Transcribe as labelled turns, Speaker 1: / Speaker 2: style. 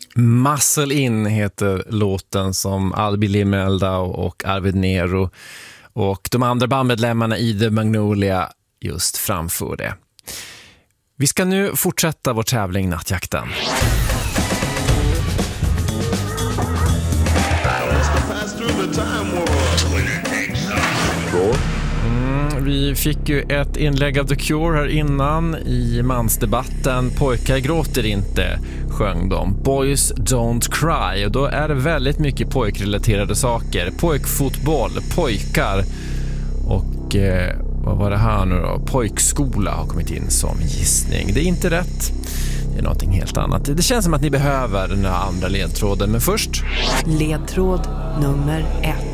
Speaker 1: Muscle In heter låten som Albi Limeldau och Arvid Nero och de andra bandmedlemmarna i The Magnolia just framför det. Vi ska nu fortsätta vår tävling Nattjakten. Vi fick ju ett inlägg av The Cure här innan i mansdebatten. Pojkar gråter inte, sjöng de. Boys don't cry. Och då är det väldigt mycket pojkrelaterade saker. Pojkfotboll, pojkar och vad var det här nu då? Pojkskola har kommit in som gissning. Det är inte rätt. Det är någonting helt annat. Det känns som att ni behöver den här andra ledtråden. Men först...
Speaker 2: Ledtråd nummer 1.